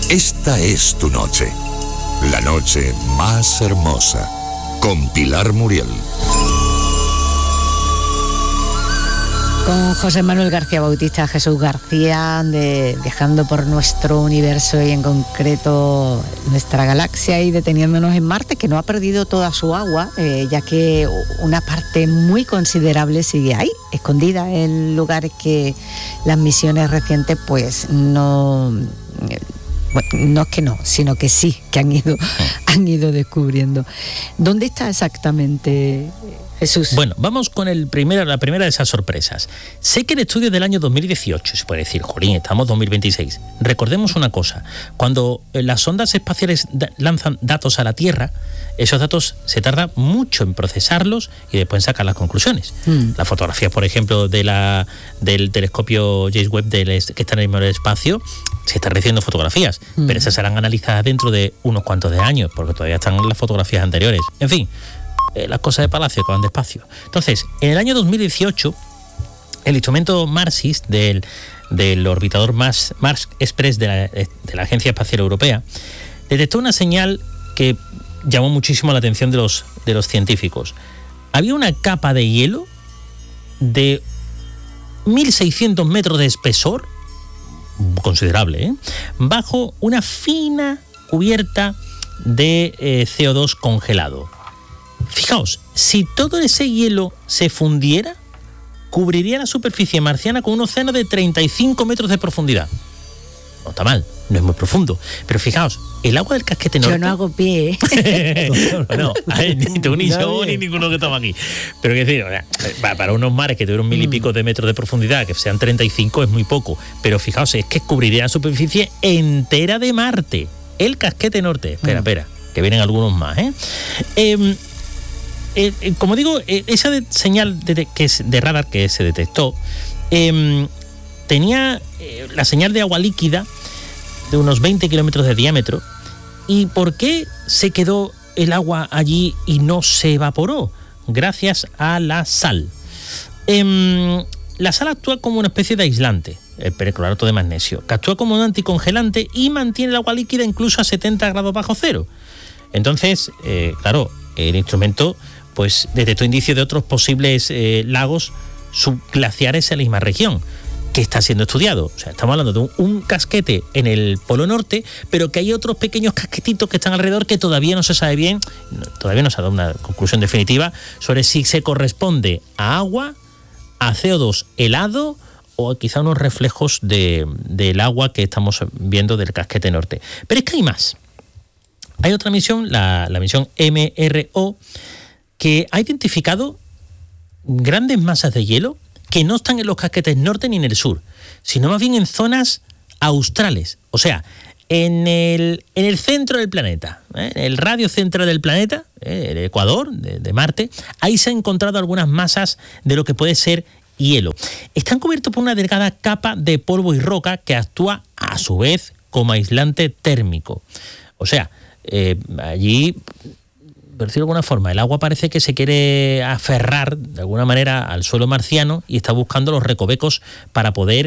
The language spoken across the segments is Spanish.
Esta es tu noche. La noche más hermosa. Con Pilar Muriel. Con José Manuel García Bautista, Jesús García, viajando por nuestro universo y en concreto nuestra galaxia y deteniéndonos en Marte, que no ha perdido toda su agua, ya que una parte muy considerable sigue ahí, escondida en lugares que las misiones recientes pues no es que no, sino que sí, que han ido descubriendo. ¿Dónde está exactamente, Jesús? Bueno, vamos con la primera de esas sorpresas. Sé que el estudio es del año 2018, se puede decir, jolín, estamos 2026. Recordemos una cosa, cuando las sondas espaciales lanzan datos a la Tierra, esos datos se tarda mucho en procesarlos y después en sacar las conclusiones. Las fotografías, por ejemplo, del telescopio James Webb que está en el espacio, se están recibiendo fotografías, pero esas serán analizadas dentro de unos cuantos de años, porque todavía están las fotografías anteriores. En fin, las cosas de Palacio que van despacio. Entonces, en el año 2018, el instrumento MARSIS del orbitador Mars Express de la Agencia Espacial Europea detectó una señal que llamó muchísimo la atención de los científicos. Había una capa de hielo de 1.600 metros de espesor, considerable, bajo una fina cubierta de CO2 congelado. Fijaos, si todo ese hielo se fundiera, cubriría la superficie marciana con un océano de 35 metros de profundidad. No está mal, no es muy profundo, pero fijaos, el agua del casquete norte... Yo no hago pie, Bueno, ni tú ni yo ni ninguno que estamos aquí. Pero es decir, para unos mares que tuvieron 1.000 y pico de metros de profundidad, que sean 35 es muy poco. Pero fijaos, es que cubriría la superficie entera de Marte. El casquete norte. Espera, que vienen algunos más, como digo, esa señal de radar que se detectó tenía la señal de agua líquida de unos 20 kilómetros de diámetro. ¿Y por qué se quedó el agua allí y no se evaporó? Gracias a la sal. La sal actúa como una especie de aislante, el perclorato de magnesio, que actúa como un anticongelante y mantiene el agua líquida incluso a 70 grados bajo cero. Entonces, claro, el instrumento pues detectó indicios de otros posibles lagos subglaciares en la misma región, que está siendo estudiado. O sea, estamos hablando de un casquete en el Polo Norte, pero que hay otros pequeños casquetitos que están alrededor que todavía no se sabe bien, todavía no se ha dado una conclusión definitiva sobre si se corresponde a agua, a CO2 helado o quizá unos reflejos del agua que estamos viendo del casquete norte. Pero es que hay más. Hay otra misión, la misión MRO, que ha identificado grandes masas de hielo que no están en los casquetes norte ni en el sur, sino más bien en zonas australes, o sea, en el centro del planeta, en el radio central del planeta, el Ecuador de Marte. Ahí se han encontrado algunas masas de lo que puede ser hielo. Están cubiertos por una delgada capa de polvo y roca que actúa a su vez como aislante térmico. O sea, allí, por decirlo de alguna forma, el agua parece que se quiere aferrar de alguna manera al suelo marciano y está buscando los recovecos para poder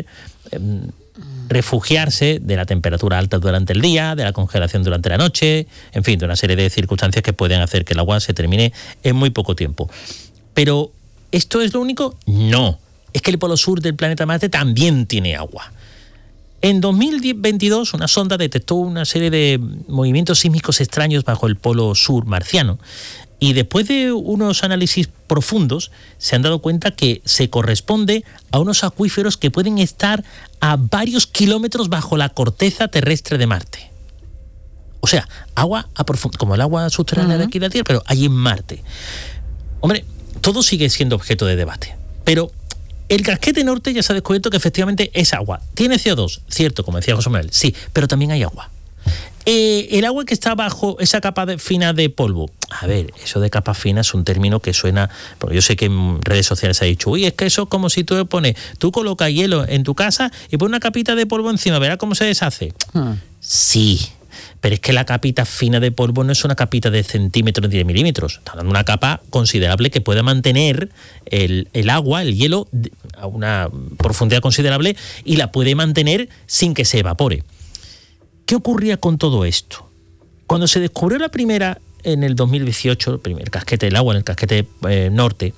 refugiarse de la temperatura alta durante el día, de la congelación durante la noche, en fin, de una serie de circunstancias que pueden hacer que el agua se termine en muy poco tiempo. Pero, ¿esto es lo único? No. Es que el polo sur del planeta Marte también tiene agua. En 2022, una sonda detectó una serie de movimientos sísmicos extraños bajo el polo sur marciano y después de unos análisis profundos se han dado cuenta que se corresponde a unos acuíferos que pueden estar a varios kilómetros bajo la corteza terrestre de Marte. O sea, agua como el agua subterránea de aquí de la Tierra, pero allí en Marte. Hombre, todo sigue siendo objeto de debate, pero el casquete norte ya se ha descubierto que efectivamente es agua. Tiene CO2, cierto, como decía José Manuel, sí, pero también hay agua. El agua que está bajo esa capa fina de polvo. A ver, eso de capa fina es un término que suena, porque yo sé que en redes sociales se ha dicho, uy, es que eso es como si tú colocas hielo en tu casa y pones una capita de polvo encima, verás cómo se deshace. Sí, pero es que la capita fina de polvo no es una capita de centímetros ni de milímetros, está dando una capa considerable que puede mantener el agua, el hielo, a una profundidad considerable y la puede mantener sin que se evapore. ¿Qué ocurría con todo esto? Cuando se descubrió la primera, en el 2018, el primer casquete del agua, en el casquete norte,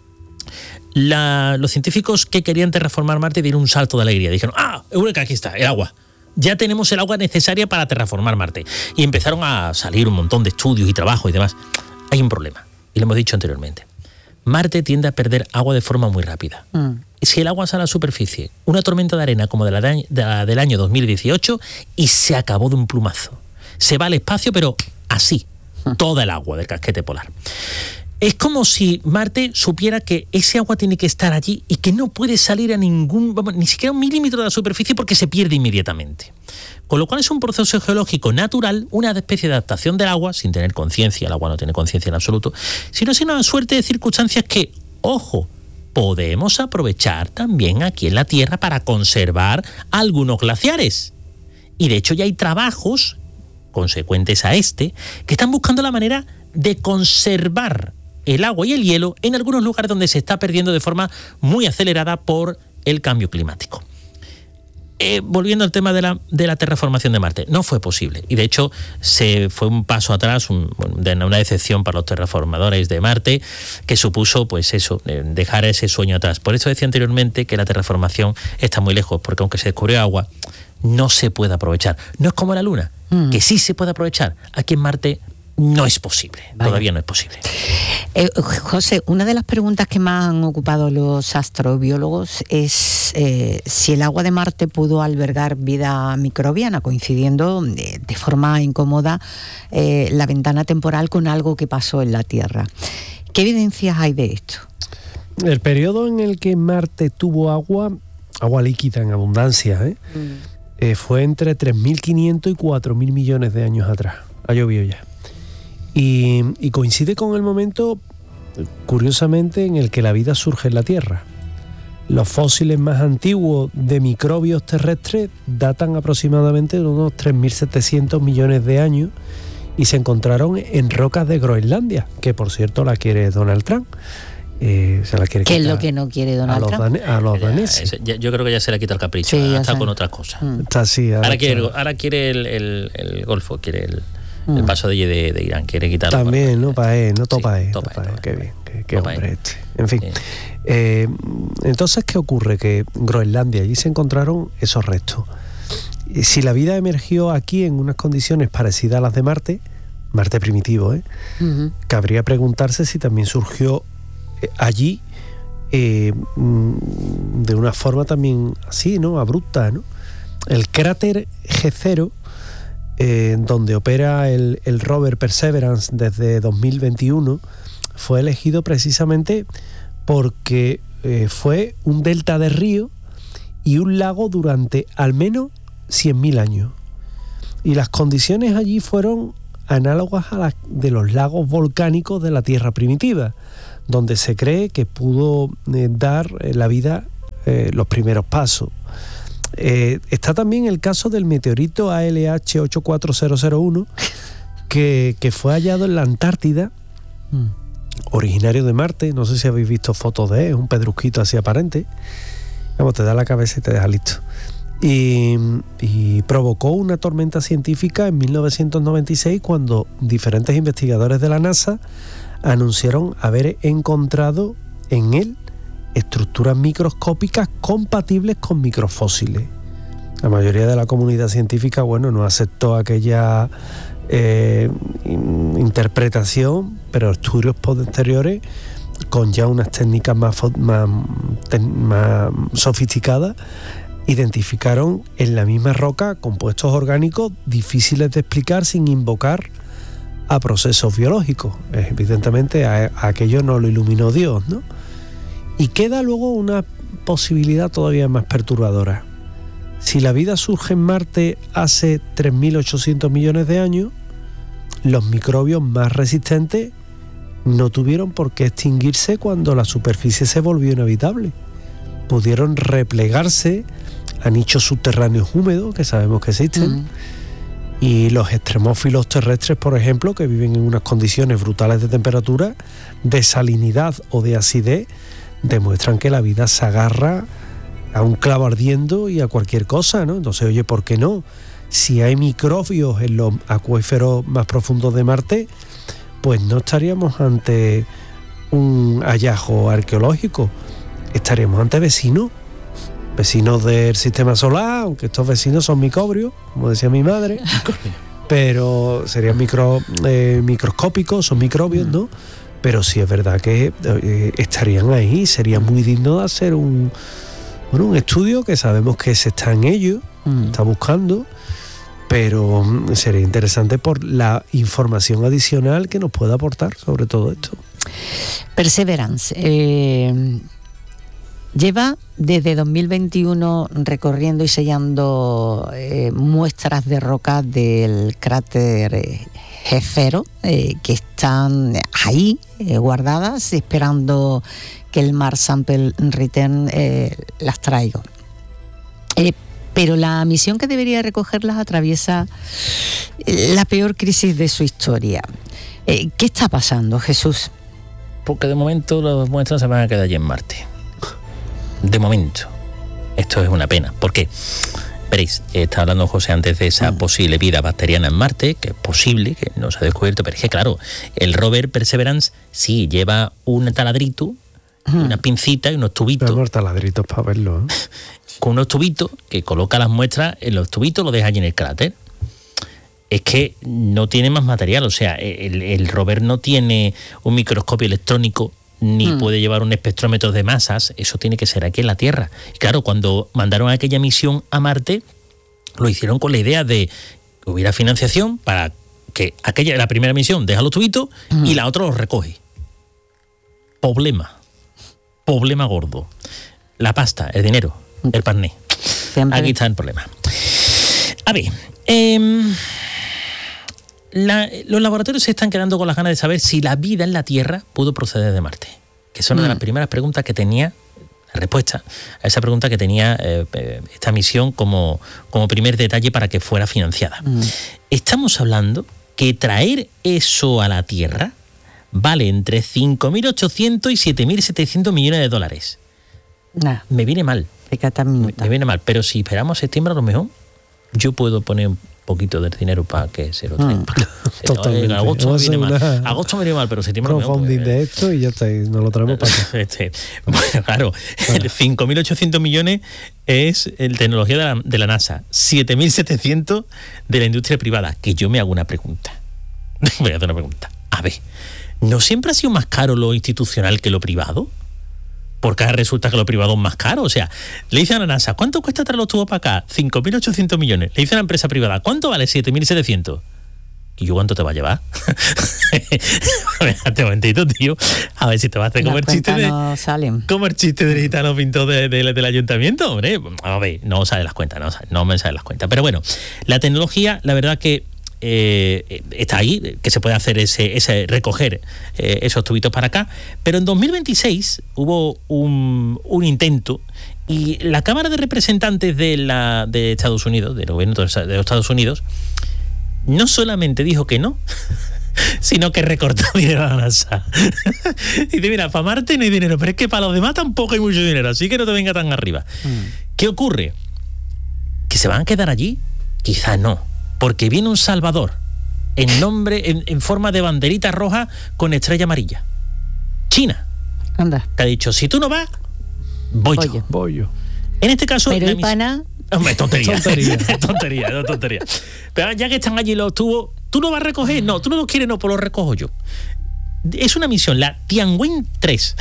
los científicos que querían terraformar Marte dieron un salto de alegría. Dijeron, eureka, aquí está, el agua. Ya tenemos el agua necesaria para terraformar Marte. Y empezaron a salir un montón de estudios y trabajos y demás. Hay un problema, y lo hemos dicho anteriormente. Marte tiende a perder agua de forma muy rápida. Si el agua sale a la superficie, una tormenta de arena como del año 2018, y se acabó de un plumazo. Se va al espacio, pero así, toda el agua del casquete polar. Es como si Marte supiera que ese agua tiene que estar allí y que no puede salir a ni siquiera un milímetro de la superficie porque se pierde inmediatamente. Con lo cual es un proceso geológico natural, una especie de adaptación del agua, sin tener conciencia, el agua no tiene conciencia en absoluto, sino una suerte de circunstancias que, ojo, podemos aprovechar también aquí en la Tierra para conservar algunos glaciares. Y de hecho ya hay trabajos consecuentes a que están buscando la manera de conservar el agua y el hielo en algunos lugares donde se está perdiendo de forma muy acelerada por el cambio climático. Volviendo al tema de la terraformación de Marte, no fue posible. Y de hecho se fue un paso atrás, una decepción para los terraformadores de Marte, que supuso pues eso, dejar ese sueño atrás. Por eso decía anteriormente que la terraformación está muy lejos, porque aunque se descubrió agua, no se puede aprovechar. No es como la Luna, que sí se puede aprovechar. Aquí en Marte no es posible, todavía no es posible. José, una de las preguntas que más han ocupado los astrobiólogos es si el agua de Marte pudo albergar vida microbiana, coincidiendo de forma incómoda la ventana temporal con algo que pasó en la Tierra. ¿Qué evidencias hay de esto? El periodo en el que Marte tuvo agua líquida en abundancia, fue entre 3.500 y 4.000 millones de años atrás. Ha llovido ya. Y coincide con el momento, curiosamente, en el que la vida surge en la Tierra. Los fósiles más antiguos de microbios terrestres datan aproximadamente de unos 3.700 millones de años y se encontraron en rocas de Groenlandia, que por cierto la quiere Donald Trump. Se la quiere ¿Qué es lo que no quiere Donald Trump? A los daneses. Yo creo que ya se le ha quitado el capricho, sí, está con otras cosas. Está así, ahora quiere el Golfo, quiere el paso de Irán, quiere quitarlo. También, ¿no? No topa. Qué bien, qué hombre este. En fin. Entonces, ¿qué ocurre? Que en Groenlandia, allí se encontraron esos restos. Si la vida emergió aquí en unas condiciones parecidas a las de Marte primitivo, cabría preguntarse si también surgió allí de una forma también así, ¿no? Abrupta, ¿no? El cráter G0, donde opera el rover Perseverance desde 2021, fue elegido precisamente porque fue un delta de río y un lago durante al menos 100.000 años. Y las condiciones allí fueron análogas a las de los lagos volcánicos de la Tierra primitiva, donde se cree que pudo dar la vida los primeros pasos. Está también el caso del meteorito ALH 84001 que fue hallado en la Antártida, originario de Marte. No sé si habéis visto fotos de él, es un pedrusquito así aparente. Vamos, te da la cabeza y te deja listo. Y provocó una tormenta científica en 1996 cuando diferentes investigadores de la NASA anunciaron haber encontrado en él estructuras microscópicas compatibles con microfósiles. La mayoría de la comunidad científica, no aceptó aquella interpretación, pero estudios posteriores con ya unas técnicas más sofisticadas identificaron en la misma roca compuestos orgánicos difíciles de explicar sin invocar a procesos biológicos. Evidentemente aquello no lo iluminó Dios, ¿no? Y queda luego una posibilidad todavía más perturbadora. Si la vida surge en Marte hace 3.800 millones de años, los microbios más resistentes no tuvieron por qué extinguirse cuando la superficie se volvió inhabitable. Pudieron replegarse a nichos subterráneos húmedos, que sabemos que existen, y los extremófilos terrestres, por ejemplo, que viven en unas condiciones brutales de temperatura, de salinidad o de acidez, demuestran que la vida se agarra a un clavo ardiendo y a cualquier cosa, ¿no? Entonces, oye, ¿por qué no? si hay microbios en los acuíferos más profundos de Marte, pues no estaríamos ante un hallazgo arqueológico, estaríamos ante vecinos del sistema solar, aunque estos vecinos son microbios, como decía mi madre, pero serían microscópicos, son microbios, ¿no? Pero sí es verdad que estarían ahí, sería muy digno de hacer un estudio que sabemos que se está en ello, está buscando, pero sería interesante por la información adicional que nos pueda aportar sobre todo esto. Perseverance lleva desde 2021 recorriendo y sellando muestras de roca del cráter G0 que están ahí guardadas esperando que el Mars Sample Return las traiga. Pero la misión que debería recogerlas atraviesa la peor crisis de su historia. ¿Qué está pasando, Jesús? Porque de momento las muestras se van a quedar allí en Marte. De momento. Esto es una pena. ¿Por qué? Veréis, está hablando José antes de esa posible vida bacteriana en Marte, que es posible, que no se ha descubierto, pero es que claro, el rover Perseverance sí lleva un taladrito, una pincita y unos tubitos. Pero taladritos para verlo, ¿eh? Con unos tubitos que coloca las muestras en los tubitos, lo deja allí en el cráter. Es que no tiene más material, o sea, el rover no tiene un microscopio electrónico ni puede llevar un espectrómetro de masas, eso tiene que ser aquí en la Tierra. Y claro, cuando mandaron aquella misión a Marte, lo hicieron con la idea de que hubiera financiación para que la primera misión deja los tubitos y la otra los recoge. Problema gordo. La pasta, el dinero, el parné. Siempre. Aquí está el problema. A ver, los laboratorios se están quedando con las ganas de saber si la vida en la Tierra pudo proceder de Marte, que es una de las primeras preguntas que tenía, la respuesta a esa pregunta que tenía esta misión como primer detalle para que fuera financiada. Estamos hablando que traer eso a la Tierra vale entre 5.800 y 7.700 millones de dólares. Me viene mal. Me viene mal, pero si esperamos septiembre a lo mejor yo puedo poner un poquito del dinero para que se lo traigan. En agosto me viene mal. Agosto me viene mal, pero septiembre crowdfunding de esto y ya está, y nos lo traemos para acá. Bueno, claro, el 5.800 millones es el tecnología de la NASA, 7.700 de la industria privada. Que yo me hago una pregunta. Voy a hacer una pregunta. A ver, ¿no siempre ha sido más caro lo institucional que lo privado? Porque ahora resulta que lo privado es más caro. O sea, le dicen a la NASA, ¿cuánto cuesta traer los tubos para acá? 5.800 millones. Le dicen a la empresa privada, ¿cuánto vale? 7.700. ¿Y yo cuánto te va a llevar? Espérate un momentito, tío. A ver si te vas a hacer como el chiste del gitano pintor del ayuntamiento, hombre. A ver, no salen las cuentas, no me salen las cuentas. Pero bueno, la tecnología, la verdad que está ahí, que se puede hacer ese recoger esos tubitos para acá, pero en 2026 hubo un intento y la Cámara de Representantes de Estados Unidos, del gobierno de los Estados Unidos, no solamente dijo que no, sino que recortó dinero a la NASA. Y dice, mira, para Marte no hay dinero, pero es que para los demás tampoco hay mucho dinero, así que no te venga tan arriba. ¿Qué ocurre? ¿Que se van a quedar allí? Quizá no. Porque viene un salvador en forma de banderita roja con estrella amarilla. China. Anda. Que ha dicho, si tú no vas, voy yo. En este caso... Pero el pana... Hombre, tontería. Pero ya que están allí los tubos, ¿tú no vas a recoger? No, tú no los quieres, no, pues los recojo yo. Es una misión, la Tianwen 3,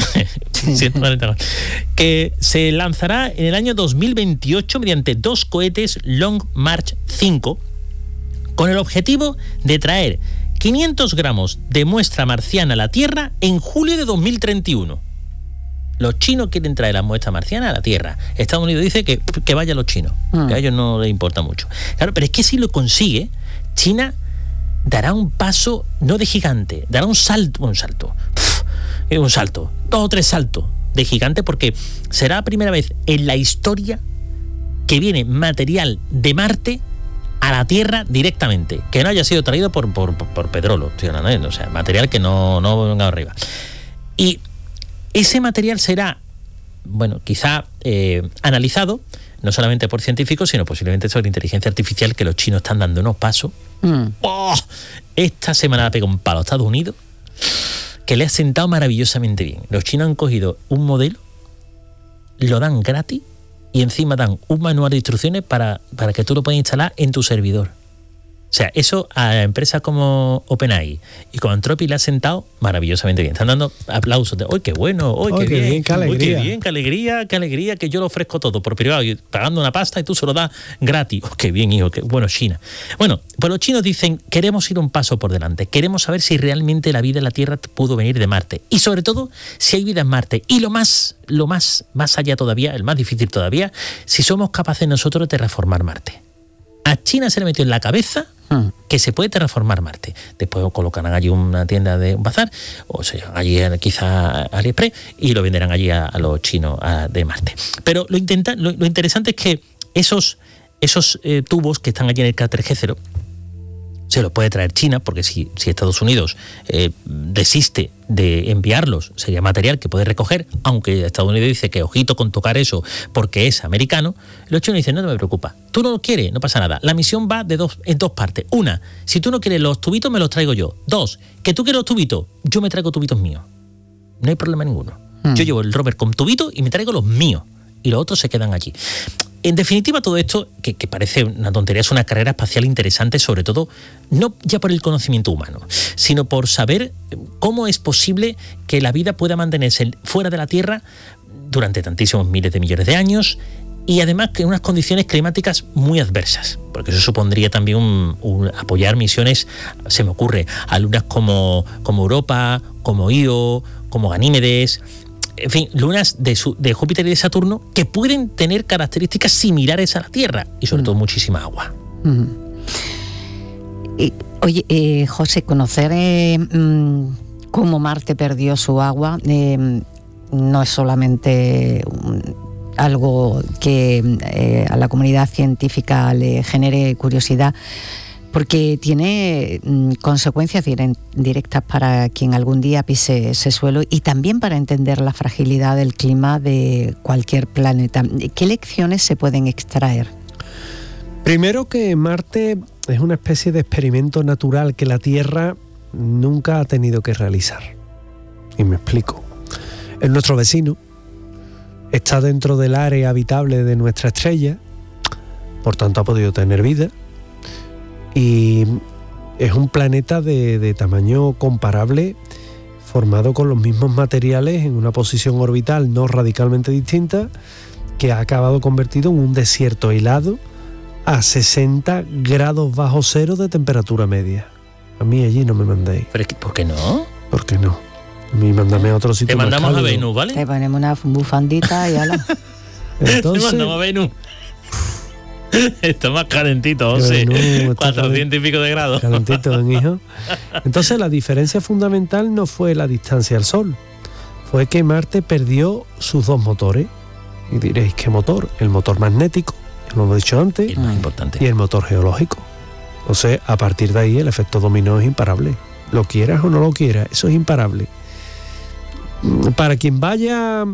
que se lanzará en el año 2028 mediante 2 cohetes Long March 5, con el objetivo de traer 500 gramos de muestra marciana a la Tierra en julio de 2031. Los chinos quieren traer la muestra marciana a la Tierra. Estados Unidos dice que vayan los chinos, que a ellos no les importa mucho. Claro, pero es que si lo consigue, China dará un paso, no de gigante, dará un salto, 2 o 3 saltos de gigante, porque será la primera vez en la historia que viene material de Marte a la Tierra directamente, que no haya sido traído por petróleo, estoy hablando, o sea, material que no venga arriba. Y ese material será, bueno, quizá analizado no solamente por científicos, sino posiblemente sobre inteligencia artificial, que los chinos están dando unos pasos. ¡Oh! Esta semana pega un palo a Estados Unidos que le ha sentado maravillosamente bien. Los chinos han cogido un modelo, lo dan gratis y encima dan un manual de instrucciones para que tú lo puedas instalar en tu servidor. O sea, eso a empresas como OpenAI y como Anthropic le ha sentado maravillosamente bien. Están dando aplausos de, ¡ay, qué bueno! ¡Ay, qué bien! ¡Qué alegría! ¡Qué bien! ¡Qué alegría! ¡Qué alegría! Que yo lo ofrezco todo por privado, pagando una pasta y tú se lo das gratis. ¡Oh, qué bien, hijo! Qué bueno, China. Bueno, pues los chinos dicen, queremos ir un paso por delante. Queremos saber si realmente la vida en la Tierra pudo venir de Marte. Y sobre todo, si hay vida en Marte. Y lo más allá todavía, el más difícil todavía, si somos capaces nosotros de terraformar Marte. A China se le metió en la cabeza que se puede terraformar Marte. Después colocarán allí una tienda de un bazar, o sea, allí quizá AliExpress, y lo venderán allí a los chinos de Marte. Pero lo interesante es que esos tubos que están allí en el cráter G0 se los puede traer China, porque si Estados Unidos desiste de enviarlos, sería material que puede recoger, aunque Estados Unidos dice que ojito con tocar eso porque es americano. Los chinos dicen, no me preocupa, tú no lo quieres, no pasa nada. La misión va en dos partes. Una, si tú no quieres los tubitos, me los traigo yo. Dos, que tú quieres los tubitos, yo me traigo tubitos míos. No hay problema ninguno. Yo llevo el rover con tubitos y me traigo los míos. Y los otros se quedan allí. En definitiva, todo esto, que parece una tontería, es una carrera espacial interesante, sobre todo, no ya por el conocimiento humano, sino por saber cómo es posible que la vida pueda mantenerse fuera de la Tierra durante tantísimos miles de millones de años, y además que en unas condiciones climáticas muy adversas, porque eso supondría también apoyar misiones, se me ocurre, a lunas como Europa, como Io, como Ganímedes. En fin, lunas de Júpiter y de Saturno que pueden tener características similares a la Tierra y sobre todo muchísima agua. Oye, José, conocer cómo Marte perdió su agua no es solamente algo que a la comunidad científica le genere curiosidad, porque tiene consecuencias directas para quien algún día pise ese suelo y también para entender la fragilidad del clima de cualquier planeta. ¿Qué lecciones se pueden extraer? Primero, que Marte es una especie de experimento natural que la Tierra nunca ha tenido que realizar. Y me explico. Es nuestro vecino, está dentro del área habitable de nuestra estrella, por tanto ha podido tener vida, y es un planeta de tamaño comparable, formado con los mismos materiales en una posición orbital no radicalmente distinta, que ha acabado convertido en un desierto helado a 60 grados bajo cero de temperatura media. A mí allí no me mandéis. ¿Pero por qué no? ¿Por qué no? A mí mándame a otro sitio. Te mandamos a Venus, ¿vale? Te ponemos una bufandita y ala. Entonces, te mandamos a Venus. Está más calentito, José. 400 y pico de grados. Calentito, hijo. Entonces la diferencia fundamental no fue la distancia al Sol, fue que Marte perdió sus dos motores. Y diréis, ¿qué motor? El motor magnético, ya lo hemos dicho antes, el más importante, y el motor geológico. Entonces, a partir de ahí el efecto dominó es imparable. Lo quieras o no lo quieras, eso es imparable. Para quien vaya,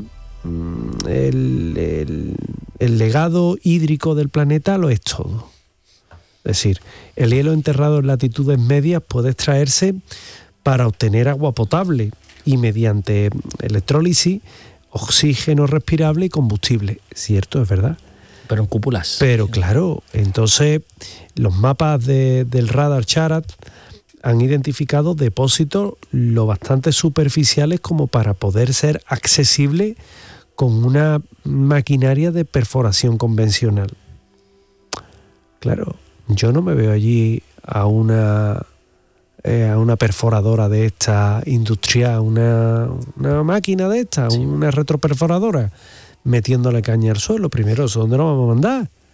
el legado hídrico del planeta lo es todo. Es decir, el hielo enterrado en latitudes medias puede extraerse para obtener agua potable y mediante electrólisis, oxígeno respirable y combustible. Cierto, es verdad. Pero en cúpulas. Pero claro, entonces los mapas del radar Charat han identificado depósitos lo bastante superficiales como para poder ser accesibles con una maquinaria de perforación convencional. Claro, yo no me veo allí a una perforadora de esta industrial, una máquina de esta, sí, una retroperforadora, metiéndole caña al suelo. Primero, ¿eso dónde lo vamos a mandar?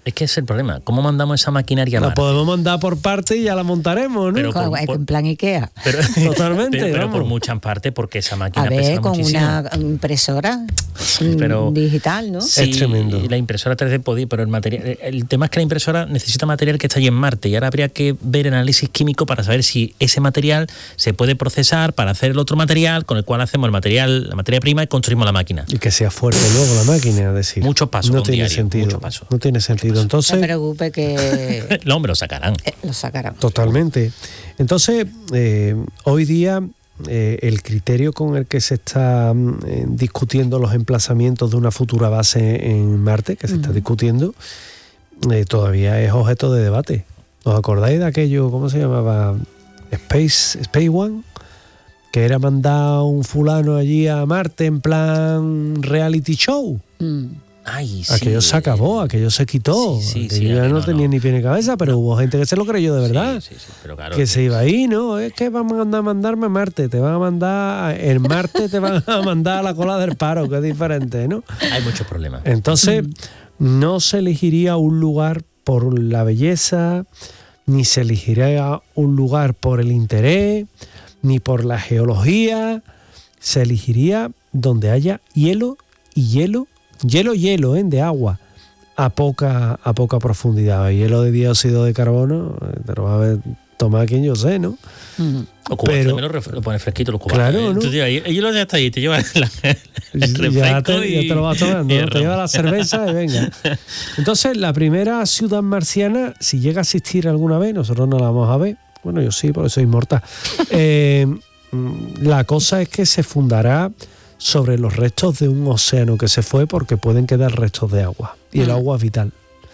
Es que es el problema. ¿Cómo mandamos esa maquinaria a La Marte? podemos mandar por parte y ya la montaremos, ¿no? Pero en plan Ikea. Totalmente. Pero por muchas partes, porque esa máquina A ver, pesa con muchísimo. una impresora Pero digital, ¿no? Sí, Es tremendo. La impresora 3D podía, pero el tema es que la impresora necesita material que está allí en Marte y ahora habría que ver el análisis químico para saber si ese material se puede procesar para hacer el otro material con el cual hacemos la materia prima y construimos la máquina. Y que sea fuerte luego la máquina, es decir. Muchos pasos no con tiene diario, sentido. mucho paso. No tiene sentido. Entonces, No se preocupe que No, hombre, lo sacarán. lo sacarán. totalmente. Entonces, hoy día el criterio con el que se está discutiendo los emplazamientos de una futura base en Marte, que se está discutiendo, todavía es objeto de debate. ¿Os acordáis de aquello, cómo se llamaba? Space One, que era mandar un fulano allí a Marte en plan reality show. Ay, sí. Aquello se acabó, aquello se quitó. Sí, Aquello ya no tenía ni pie ni cabeza, pero hubo gente que se lo creyó de verdad. Sí, pero claro, que se iba ahí, ¿no? Es que van a mandarme a Marte, te van a mandar, en Marte te van a mandar a la cola del paro, que es diferente, ¿no? hay muchos problemas. Entonces, no se elegiría un lugar por la belleza, ni se elegiría un lugar por el interés, ni por la geología. Se elegiría donde haya hielo y hielo, de agua a poca profundidad. Hielo de dióxido de carbono, te lo va a tomar quien yo sé, ¿no? O cubanos también lo pones fresquito, los cubanos. Claro, ¿no? Entonces, ellos ya está ahí, te llevan el refresco ya te lo vas tomando, ¿no? Te lleva la cerveza y venga. Entonces, la primera ciudad marciana, si llega a existir alguna vez, nosotros no la vamos a ver. Bueno, yo sí, por eso soy inmortal. La cosa es que se fundará sobre los restos de un océano que se fue, porque pueden quedar restos de agua. Y el agua es vital.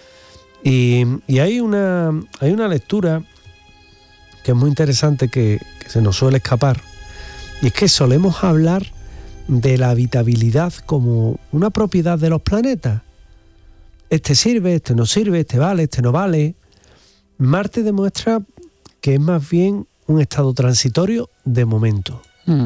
Y hay una lectura que es muy interesante, que se nos suele escapar, y es que solemos hablar de la habitabilidad como una propiedad de los planetas. Este sirve, este no sirve, este vale, este no vale. Marte demuestra que es más bien un estado transitorio de momento.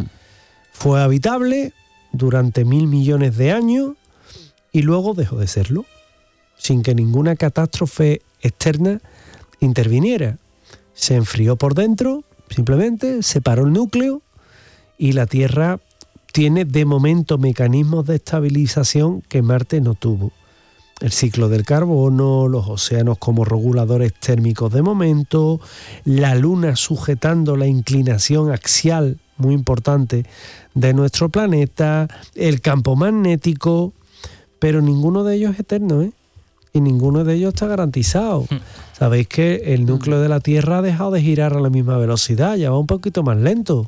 Fue habitable durante 1.000 millones de años y luego dejó de serlo, sin que ninguna catástrofe externa interviniera. Se enfrió por dentro, simplemente separó el núcleo, y la Tierra tiene de momento mecanismos de estabilización que Marte no tuvo. El ciclo del carbono, los océanos como reguladores térmicos de momento, la Luna sujetando la inclinación axial, muy importante, de nuestro planeta, el campo magnético, pero ninguno de ellos es eterno, ¿eh? Y ninguno de ellos está garantizado. Sabéis que el núcleo de la Tierra ha dejado de girar a la misma velocidad, ya va un poquito más lento.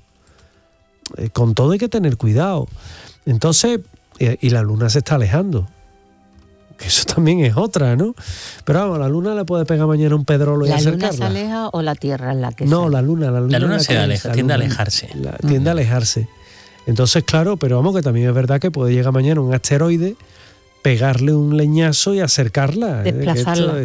Con todo hay que tener cuidado. Entonces, y la Luna se está alejando. Que eso también es otra, ¿no? Pero vamos, la Luna le puede pegar mañana un pedrolo y acercarla. ¿La Luna se aleja o la Tierra es la que No, se la Luna se aleja, tiende a alejarse. Tiende a alejarse. Entonces, claro, pero vamos, que también es verdad que puede llegar mañana un asteroide, pegarle un leñazo y acercarla. Desplazarla.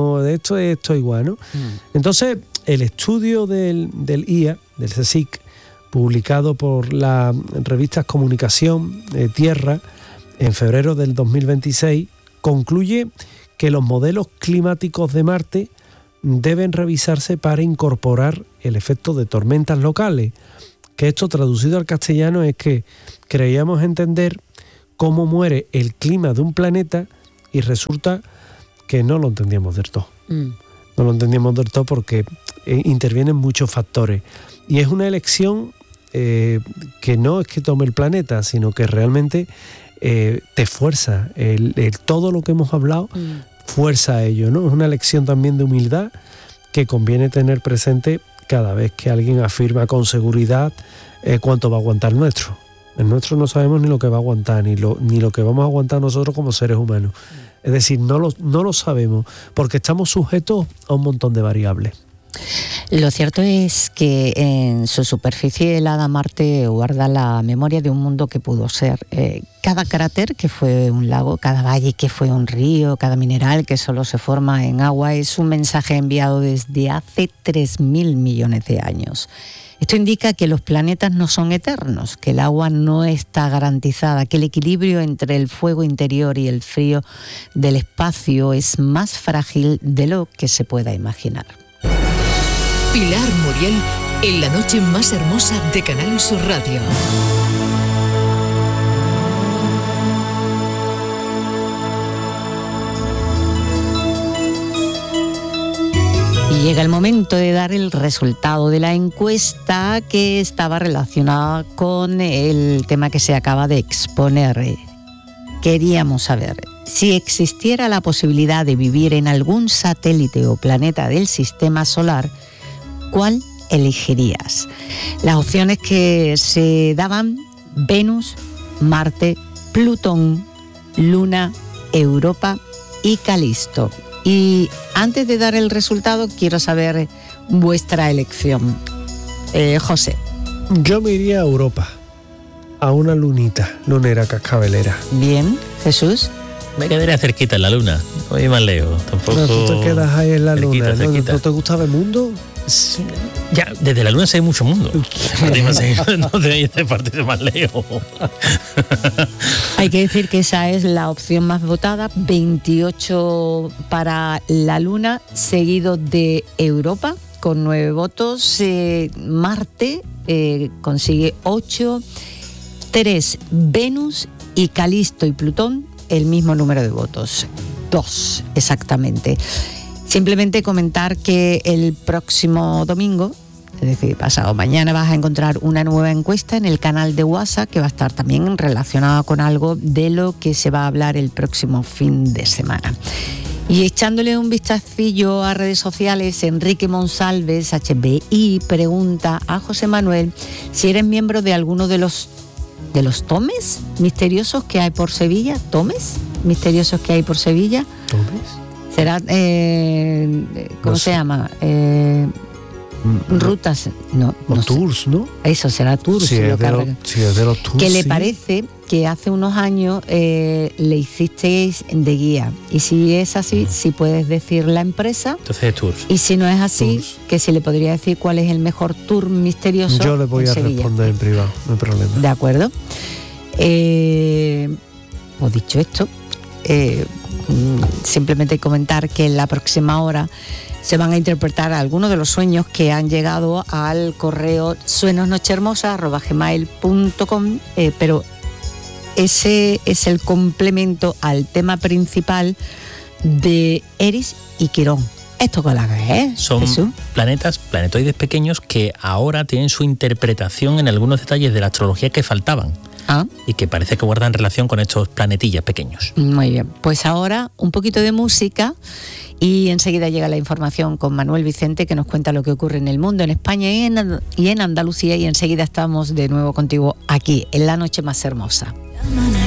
Esto igual, ¿no? Entonces, el estudio del IA, del CSIC, publicado por la revista Comunicación Tierra en febrero del 2026, concluye que los modelos climáticos de Marte deben revisarse para incorporar el efecto de tormentas locales, que esto traducido al castellano es que creíamos entender cómo muere el clima de un planeta y resulta que no lo entendíamos del todo. No lo entendíamos del todo porque intervienen muchos factores. Y es una elección que no es que tome el planeta, sino que realmente te fuerza. Todo lo que hemos hablado fuerza a ello, ¿no? Es una lección también de humildad que conviene tener presente cada vez que alguien afirma con seguridad cuánto va a aguantar el nuestro. El nuestro no sabemos ni lo que va a aguantar, ni lo que vamos a aguantar nosotros como seres humanos. Es decir, no lo sabemos, porque estamos sujetos a un montón de variables. Lo cierto es que en su superficie helada Marte guarda la memoria de un mundo que pudo ser. Cada cráter que fue un lago, cada valle que fue un río, cada mineral que solo se forma en agua es un mensaje enviado desde hace 3.000 millones de años. Esto indica que los planetas no son eternos, que el agua no está garantizada, que el equilibrio entre el fuego interior y el frío del espacio es más frágil de lo que se pueda imaginar. Pilar Muriel en la noche más hermosa de Canal Sur Radio. Y llega el momento de dar el resultado de la encuesta que estaba relacionada con el tema que se acaba de exponer. Queríamos saber si existiera la posibilidad de vivir en algún satélite o planeta del sistema solar, ¿cuál elegirías? Las opciones que se daban: Venus, Marte, Plutón, Luna, Europa y Calisto. Y antes de dar el resultado, quiero saber vuestra elección. José. Yo me iría a Europa, a una lunera cascabelera. Bien. Jesús. Me quedaría cerquita en la luna, voy más lejos. Tampoco. No, tú te quedas ahí en la cerquita, luna. cerquita. ¿No te gustaba el mundo? Ya, desde la luna se ve mucho mundo. No tenéis que partir más lejos. Hay que decir que esa es la opción más votada, 28 para la Luna, seguido de Europa con 9 votos. Marte consigue 8, 3 Venus y Calisto y Plutón el mismo número de votos, 2 exactamente. Simplemente comentar que el próximo domingo, es decir, pasado mañana, vas a encontrar una nueva encuesta en el canal de WhatsApp que va a estar también relacionada con algo de lo que se va a hablar el próximo fin de semana. Y echándole un vistacillo a redes sociales, Enrique Monsalves, HBI, pregunta a José Manuel si eres miembro de alguno de los tomes misteriosos que hay por Sevilla. ¿Tomes misteriosos que hay por Sevilla? ¿Tomes? Será, ¿cómo se llama? Rutas, no tours, sé. ¿no? Eso será tours. Sí, es de los tours. Que le sí. parece que hace unos años le hicisteis de guía. Y si es así, si puedes decir la empresa. Entonces es tours. Y si no es así, Tours. que si le podría decir cuál es el mejor tour misterioso. Yo le voy a Sevilla. responder en privado, no hay problema. De acuerdo. Pues dicho esto, simplemente comentar que en la próxima hora se van a interpretar algunos de los sueños que han llegado al correo sueñosnochehermosas@gmail.com, pero ese es el complemento al tema principal de Eris y Quirón. ¿Esto con la que es? Son Jesús. planetoides pequeños que ahora tienen su interpretación en algunos detalles de la astrología que faltaban. Y que parece que guardan relación con estos planetillas pequeños. Muy bien, pues ahora un poquito de música y enseguida llega la información con Manuel Vicente, que nos cuenta lo que ocurre en el mundo, en España y en Andalucía, y enseguida estamos de nuevo contigo aquí en La Noche Más Hermosa.